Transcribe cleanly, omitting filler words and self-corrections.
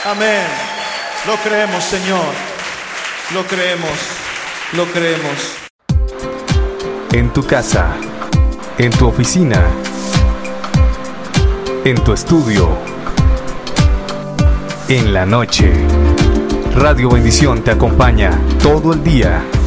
Amén. Lo creemos, Señor. Lo creemos. Lo creemos. En tu casa, en tu oficina, en tu estudio, en la noche. Radio Bendición te acompaña todo el día.